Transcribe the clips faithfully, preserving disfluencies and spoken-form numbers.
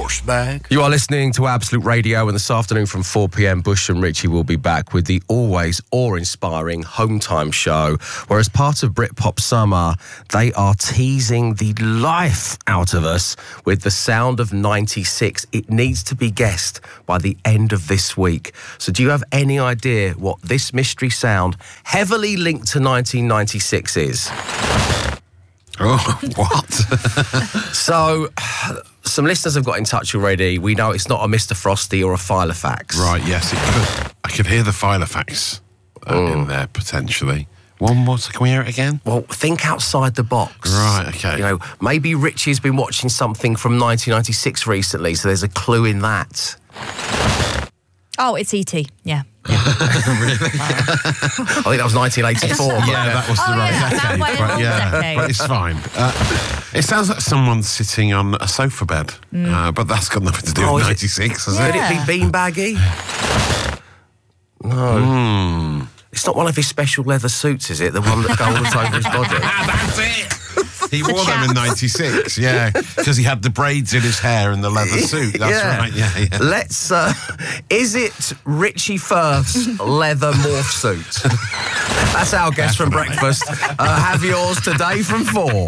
Douchebag. You are listening to Absolute Radio, and this afternoon from four p.m, Bush and Richie will be back with the always awe-inspiring Home Time show, where as part of Britpop Summer, they are teasing the life out of us with the sound of ninety-six. It needs to be guessed by the end of this week. So do you have any idea what this mystery sound, heavily linked to nineteen ninety-six, is? Oh, what? So, some listeners have got in touch already. We know it's not a Mister Frosty or a Filofax. Right, yes, it could. I could hear the Filofax uh, mm. in there, potentially. One more, so can we hear it again? Well, think outside the box. Right, okay. You know, maybe Richie's been watching something from nineteen ninety-six recently, so there's a clue in that. Oh, it's E T, yeah. Really? I think that was nineteen eighty-four. Yeah, that was the oh, right yeah, decade. that But yeah, decade. but it's fine. Uh, it sounds like someone's sitting on a sofa bed, mm. uh, but that's got nothing to do oh, with is ninety-six, has yeah. it? Could it be beanbaggy? No. Mm. It's not one of his special leather suits, is it? The one that goes over his body? That's it! He wore them in ninety-six, yeah, because he had the braids in his hair and the leather suit. That's yeah. right, yeah, yeah. Let's, uh, is it Richie Firth's leather morph suit? That's our guest from breakfast. Uh, have yours today from four.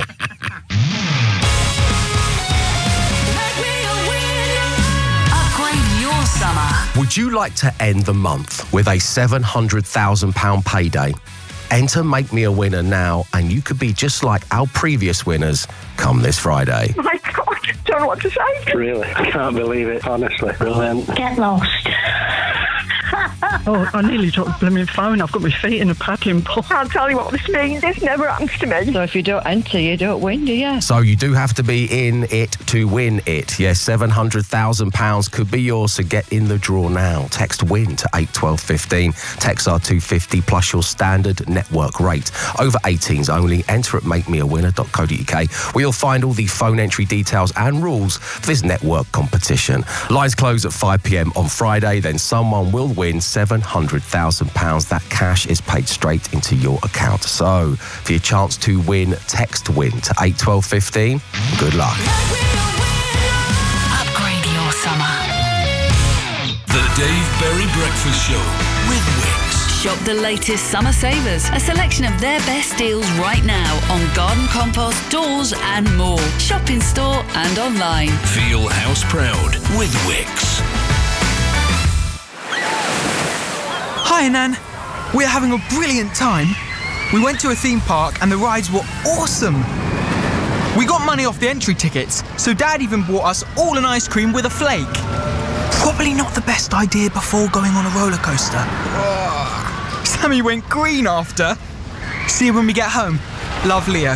Upgrade your summer. Would you like to end the month with a seven hundred thousand pounds payday? Enter Make Me a Winner now, and you could be just like our previous winners come this Friday. Oh my God, I don't know what to say. Really? I can't believe it, honestly. Brilliant. Get lost. Oh, I nearly dropped the blooming phone. I've got my feet in a paddling pool. I'll tell you what this means. This never happens to me. So if you don't enter, you don't win, do you? So you do have to be in it to win it. Yes, seven hundred thousand pounds could be yours, so get in the draw now. Text WIN to eight twelve fifteen. Text R two fifty plus your standard network rate. Over eighteens only. Enter at make me a winner dot co dot U K, where you'll find all the phone entry details and rules for this network competition. Lines close at five p.m. on Friday. Then someone will win seven hundred thousand pounds. That cash is paid straight into your account. So, for your chance to win, text WIN to eight twelve fifteen. Good luck. Upgrade your summer. The Dave Berry Breakfast Show with Wix. Shop the latest summer savers. A selection of their best deals right now on garden compost, doors and more. Shop in store and online. Feel house proud with Wix. Hi, Nan. We're having a brilliant time. We went to a theme park and the rides were awesome. We got money off the entry tickets, so Dad even bought us all an ice cream with a flake. Probably not the best idea before going on a roller coaster. Oh. Sammy went green after. See you when we get home. Love, Leo.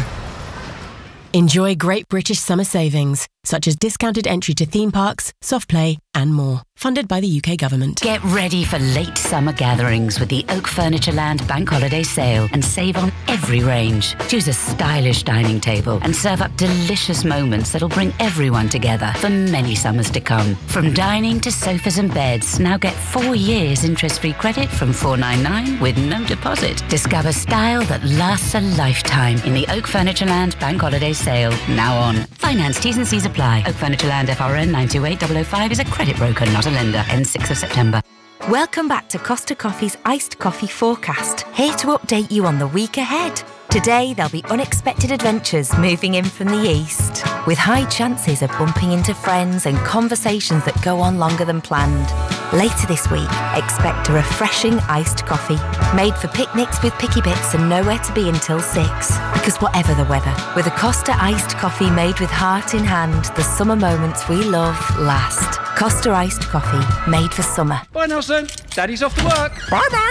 Enjoy great British summer savings, such as discounted entry to theme parks, soft play and more. Funded by the U K Government. Get ready for late summer gatherings with the Oak Furniture Land Bank Holiday Sale and save on every range. Choose a stylish dining table and serve up delicious moments that'll bring everyone together for many summers to come. From dining to sofas and beds, now get four years interest-free credit from four ninety-nine with no deposit. Discover style that lasts a lifetime in the Oak Furniture Land Bank Holiday Sale, now on. Finance T's and C's apply. Oak Furniture Land F R N nine two eight zero zero five is a credit broker, not a lender. Ends sixth of September. Welcome back to Costa Coffee's Iced Coffee Forecast. Here to update you on the week ahead. Today, there'll be unexpected adventures moving in from the east, with high chances of bumping into friends and conversations that go on longer than planned. Later this week, expect a refreshing iced coffee, made for picnics with picky bits and nowhere to be until six. Because whatever the weather, with a Costa iced coffee made with heart in hand, the summer moments we love last. Costa iced coffee, made for summer. Bye, Nelson. Daddy's off to work. Bye-bye.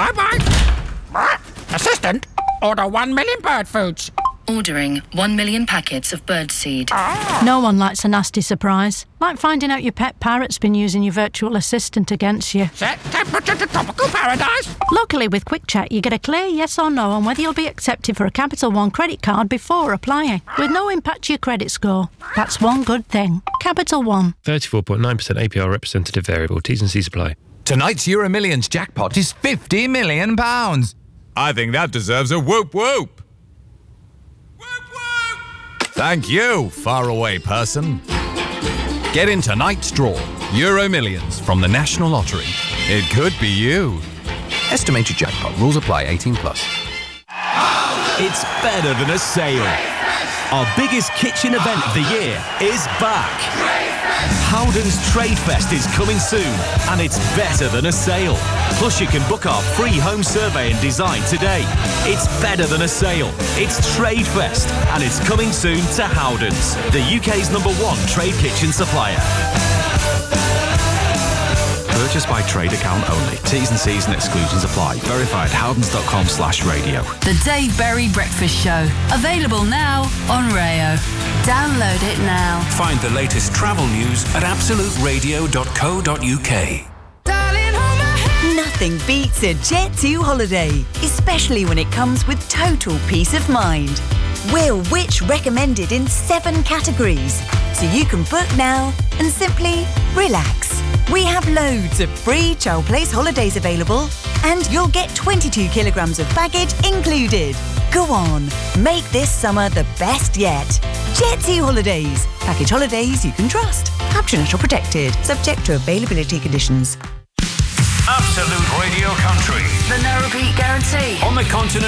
Bye-bye. Assistant, order one million bird foods. Ordering one million packets of bird seed. No one likes a nasty surprise. Like finding out your pet parrot's been using your virtual assistant against you. Set temperature to tropical paradise. Luckily, with Quick Check, you get a clear yes or no on whether you'll be accepted for a Capital One credit card before applying, with no impact to your credit score. That's one good thing. Capital One. thirty-four point nine percent A P R representative variable. T's and C's apply. Tonight's Euro Millions jackpot is fifty million pounds. I think that deserves a whoop whoop. Whoop whoop! Thank you, faraway person. Get in tonight's draw. Euro Millions from the National Lottery. It could be you. Estimated jackpot. Rules apply. eighteen plus. It's better than a sale. Our biggest kitchen event of the year is back. Howden's Trade Fest is coming soon, and it's better than a sale. Plus, you can book our free home survey and design today. It's better than a sale. It's Trade Fest, and it's coming soon to Howden's, the U K's number one trade kitchen supplier. Purchase by trade account only. T's and C's and exclusions apply. Verified howdens.com slash radio. The Dave Berry Breakfast Show. Available now on Rayo. Download it now. Find the latest travel news at absolute radio dot co dot U K. Nothing beats a Jet two holiday, especially when it comes with total peace of mind. We're Which recommended in seven categories, so you can book now and simply relax. We have loads of free Child Place holidays available, and you'll get twenty-two kilograms of baggage included. Go on, make this summer the best yet. Jet two Holidays. Package holidays you can trust. Caption or protected, subject to availability conditions. Absolute Radio Country. The no repeat guarantee. On the continent.